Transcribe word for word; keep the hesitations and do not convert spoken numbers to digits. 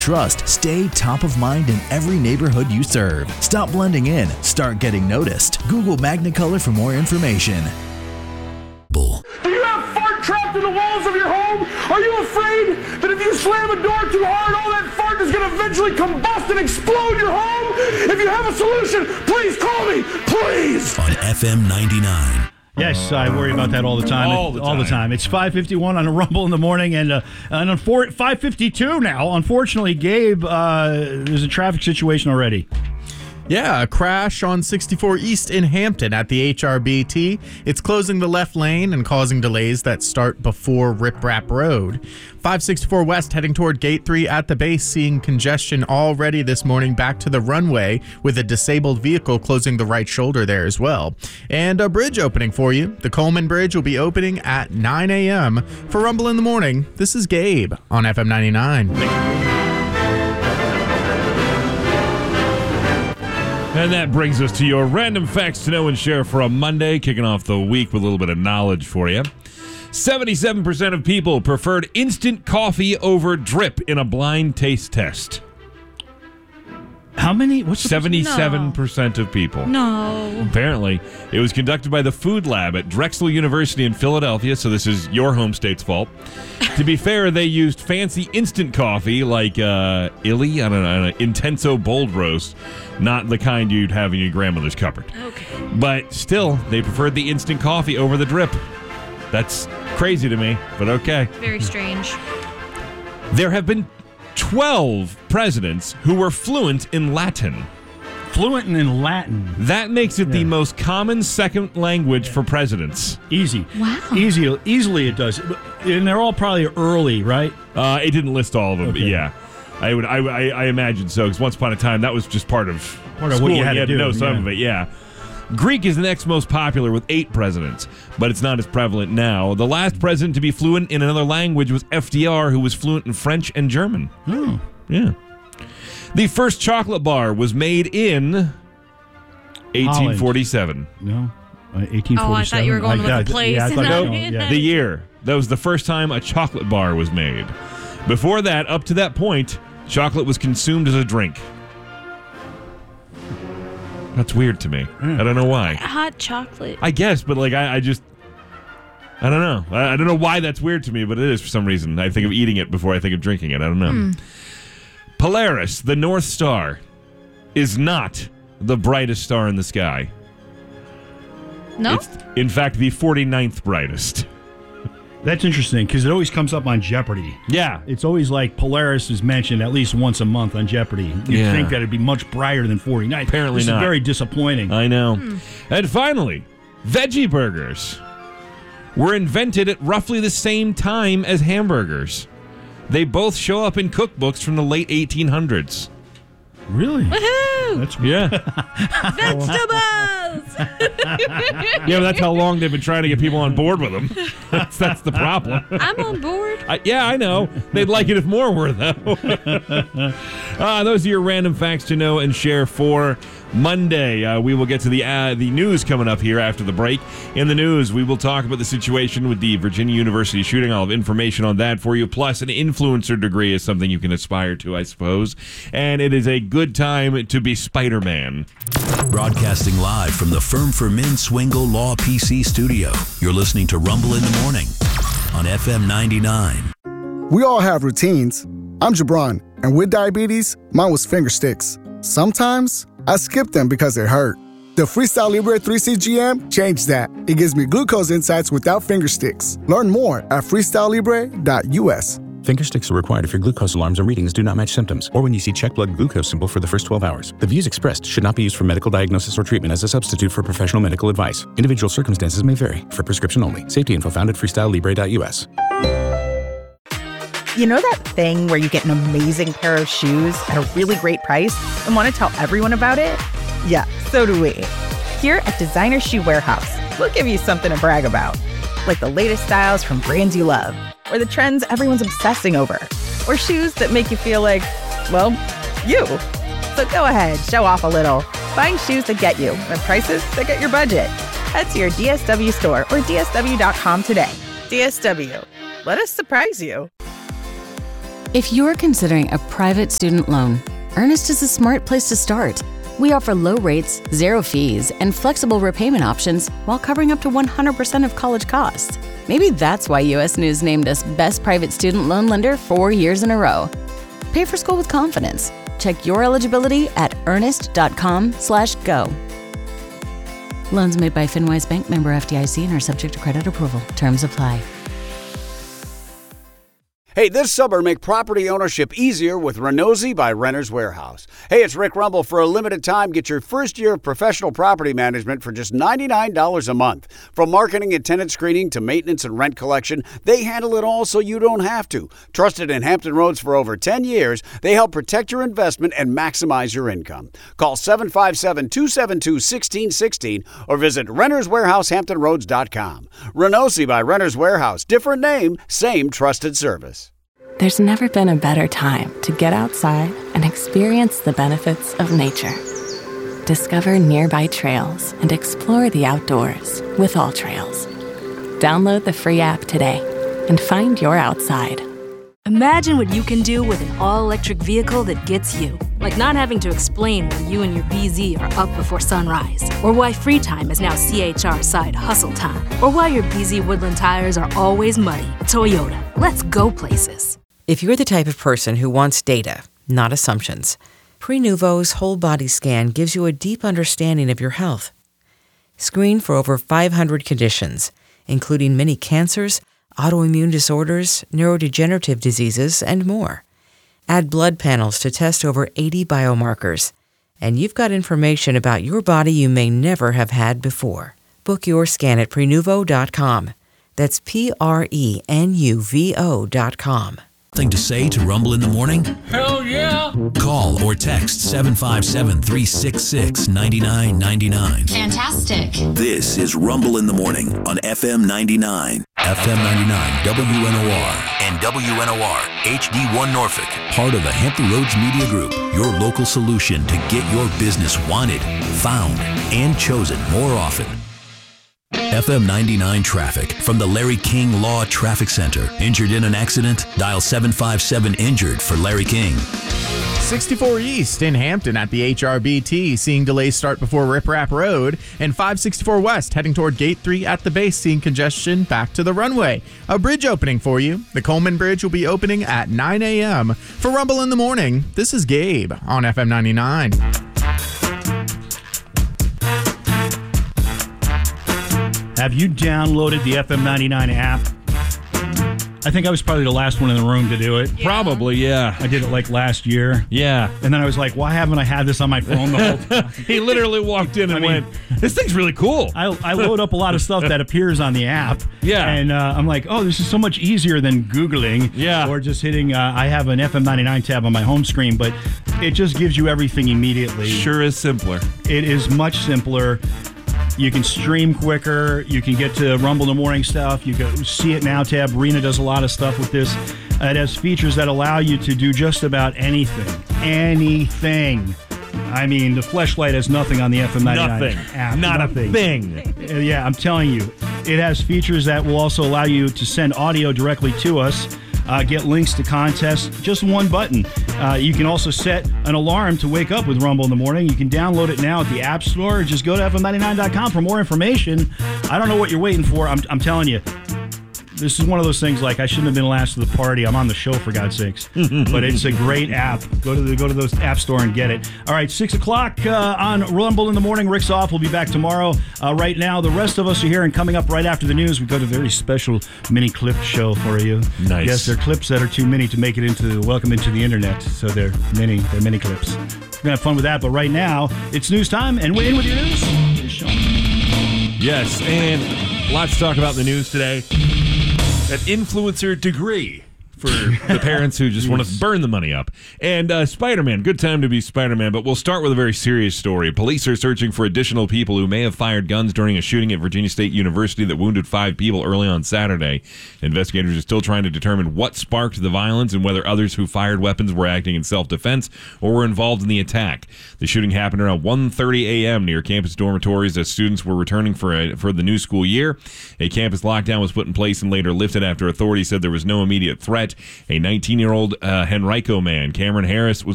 Trust, stay top of mind in every neighborhood you serve. Stop blending in, start getting noticed. Google Magnicolor for more information. Do you have fart trapped in the walls of your home? Are you afraid that if you slam a door too hard, all that fart is going to eventually combust and explode your home? If you have a solution, please call me, please! On F M ninety-nine. Yes, I worry about that all the time. All the time. All the time. It's five fifty-one on a Rumble in the morning, and uh, and on four, five fifty-two now. Unfortunately, Gabe, uh, there's a traffic situation already. Yeah, a crash on sixty-four East in Hampton at the H R B T. It's closing the left lane and causing delays that start before Rip Rap Road. five sixty-four West heading toward Gate three at the base, seeing congestion already this morning back to the runway with a disabled vehicle closing the right shoulder there as well. And a bridge opening for you. The Coleman Bridge will be opening at nine a.m. For Rumble in the Morning, this is Gabe on F M ninety-nine. And that brings us to your random facts to know and share for a Monday, kicking off the week with a little bit of knowledge for you. seventy-seven percent of people preferred instant coffee over drip in a blind taste test. How many? What's the seventy-seven percent of people. No. Apparently, it was conducted by the Food Lab at Drexel University in Philadelphia, so this is your home state's fault. To be fair, they used fancy instant coffee like uh, Illy, I don't know, Intenso Bold Roast, not the kind you'd have in your grandmother's cupboard. Okay. But still, they preferred the instant coffee over the drip. That's crazy to me, but okay. Very strange. There have been twelve presidents who were fluent in Latin. Fluent in Latin. That makes it Yeah. the most common second language for presidents. Easy. Wow. Easy. Easily it does. And they're all probably early, right? Uh, it didn't list all of them, but Okay. yeah. I would, I, I, I imagine so, because once upon a time, that was just part of Part of school. what you had to do, know some yeah. of it, yeah. Greek is the next most popular with eight presidents, but it's not as prevalent now. The last president to be fluent in another language was F D R, who was fluent in French and German. Oh. Yeah. The first chocolate bar was made in eighteen forty-seven. No. Uh, eighteen forty-seven. Oh, I thought you were going with I, the place. Yeah, I thought No. you were going, yeah. The year. That was the first time a chocolate bar was made. Before that, up to that point, chocolate was consumed as a drink. That's weird to me. I don't know why. Hot chocolate. I guess, but like I, I just, I don't know. I, I don't know why that's weird to me, but it is for some reason. I think of eating it before I think of drinking it. I don't know. Hmm. Polaris, the North Star, is not the brightest star in the sky. No? It's, in fact, the forty-ninth brightest. That's interesting because it always comes up on Jeopardy. Yeah. It's always like Polaris is mentioned at least once a month on Jeopardy. You'd Yeah. think that it'd be much brighter than forty-nine. Apparently this not. is very disappointing. I know. And finally, veggie burgers were invented at roughly the same time as hamburgers. They both show up in cookbooks from the late eighteen hundreds. Really? Woohoo! That's Yeah. Vegetables! Yeah, but that's how long they've been trying to get people on board with them. That's, that's the problem. I'm on board. I, yeah, I know. They'd like it if more were, though. uh, those are your random facts to know and share for Monday. Uh, we will get to the uh, the news coming up here after the break. In the news, we will talk about the situation with the Virginia University shooting. I'll have information on that for you. Plus, an influencer degree is something you can aspire to, I suppose. And it is a good time to be Spider-Man. Broadcasting live from the Firm for Men Swingle Law P C studio. You're listening to Rumble in the Morning on F M ninety-nine. We all have routines. I'm Jabron, and with diabetes, mine was finger sticks. Sometimes I skip them because it hurt. The Freestyle Libre three C G M changed that. It gives me glucose insights without finger sticks. Learn more at freestyle libre dot U S. Finger sticks are required if your glucose alarms or readings do not match symptoms, or when you see check blood glucose symbol for the first twelve hours. The views expressed should not be used for medical diagnosis or treatment as a substitute for professional medical advice. Individual circumstances may vary. For prescription only. Safety info found at freestyle libre dot U S. You know that thing where you get an amazing pair of shoes at a really great price and want to tell everyone about it? Yeah, so do we. Here at Designer Shoe Warehouse, we'll give you something to brag about. Like the latest styles from brands you love, or the trends everyone's obsessing over, or shoes that make you feel like, well, you. So go ahead, show off a little. Find shoes that get you at prices that get your budget. Head to your D S W store or D S W dot com today. D S W. Let us surprise you. If you're considering a private student loan, Earnest is a smart place to start. We offer low rates, zero fees, and flexible repayment options while covering up to one hundred percent of college costs. Maybe that's why U S News named us Best Private Student Loan Lender four years in a row. Pay for school with confidence. Check your eligibility at earnest.com slash go. Loans made by FinWise Bank, member F D I C, and are subject to credit approval. Terms apply. Hey, this summer, make property ownership easier with Renozzi by Renter's Warehouse. Hey, it's Rick Rumble. For a limited time, get your first year of professional property management for just ninety-nine dollars a month. From marketing and tenant screening to maintenance and rent collection, they handle it all so you don't have to. Trusted in Hampton Roads for over ten years, they help protect your investment and maximize your income. Call seven five seven, two seven two, one six one six or visit renters warehouse hampton roads dot com. Renozzi by Renter's Warehouse. Different name, same trusted service. There's never been a better time to get outside and experience the benefits of nature. Discover nearby trails and explore the outdoors with All Trails. Download the free app today and find your outside. Imagine what you can do with an all-electric vehicle that gets you. Like not having to explain why you and your B Z are up before sunrise. Or why free time is now C H R side hustle time. Or why your B Z Woodland tires are always muddy. Toyota, let's go places. If you're the type of person who wants data, not assumptions, Prenuvo's whole body scan gives you a deep understanding of your health. Screen for over five hundred conditions, including many cancers, autoimmune disorders, neurodegenerative diseases, and more. Add blood panels to test over eighty biomarkers, and you've got information about your body you may never have had before. Book your scan at Prenuvo dot com. That's P R E N U V O dot com. Thing to say to Rumble in the Morning? Hell yeah! Call or text seven five seven, three six six, nine nine nine nine. Fantastic. This is Rumble in the Morning on F M ninety-nine. F M ninety-nine W N O R and W N O R H D one Norfolk. Part of the Hampton Roads Media Group. Your local solution to get your business wanted, found, and chosen more often. F M ninety-nine traffic from the Larry King Law Traffic Center. Injured in an accident? Dial seven five seven injured for Larry King. sixty-four East in Hampton at the H R B T, seeing delays start before Rip Rap Road, and five sixty-four West heading toward Gate three at the base, seeing congestion back to the runway. A bridge opening for you. The Coleman Bridge will be opening at nine a.m. For Rumble in the Morning, this is Gabe on F M ninety-nine. Have you downloaded the F M ninety-nine app? I think I was probably the last one in the room to do it. Yeah. Probably, yeah. I did it like last year. Yeah. And then I was like, why haven't I had this on my phone the whole time? He literally walked in and I mean, went, this thing's really cool. I, I load up a lot of stuff that appears on the app. Yeah. And uh, I'm like, oh, this is so much easier than Googling. Yeah. Or just hitting, uh, I have an F M ninety-nine tab on my home screen, but it just gives you everything immediately. Sure is simpler. It is much simpler. You can stream quicker. You can get to Rumble in the Morning stuff. You can See It Now tab. Rena does a lot of stuff with this. It has features that allow you to do just about anything. Anything. I mean, the Fleshlight has nothing on the F M ninety-nine Nothing. app. Not nothing. a thing. Uh, Yeah, I'm telling you. It has features that will also allow you to send audio directly to us. Uh, get links to contests, just one button. Uh, you can also set an alarm to wake up with Rumble in the Morning. You can download it now at the App Store. Or just go to F M ninety-nine dot com for more information. I don't know what you're waiting for. I'm, I'm telling you. This is one of those things like I shouldn't have been last to the party. I'm on the show, for God's sakes. But it's a great app. Go to the go to those App Store and get it. All right, six o'clock uh, on Rumble in the Morning. Rick's off. We'll be back tomorrow. Uh, right now, the rest of us are here, and coming up right after the news, we've got a very special mini clip show for you. Nice. Yes, they're clips that are too many to make it into welcome into the internet. So they're mini, they're mini clips. We're going to have fun with that. But right now, it's news time, and we're in with your news. Here's Sean. Yes, and lots to talk about in the news today. That influencer degree for the parents who just want to burn the money up. And uh, Spider-Man, good time to be Spider-Man, but we'll start with a very serious story. Police are searching for additional people who may have fired guns during a shooting at Virginia State University that wounded five people early on Saturday. Investigators are still trying to determine what sparked the violence and whether others who fired weapons were acting in self-defense or were involved in the attack. The shooting happened around one thirty a.m. near campus dormitories as students were returning for a, for the new school year. A campus lockdown was put in place and later lifted after authorities said there was no immediate threat. A nineteen-year-old uh, Henrico man, Cameron Harris, was